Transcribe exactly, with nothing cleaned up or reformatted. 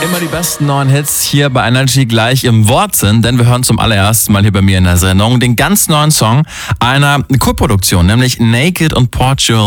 Immer die besten neuen Hits hier bei Energy gleich im Wortsinn, denn wir hören zum allerersten Mal hier bei mir in der Sendung den ganz neuen Song einer Co-Produktion, nämlich Naked und Portugal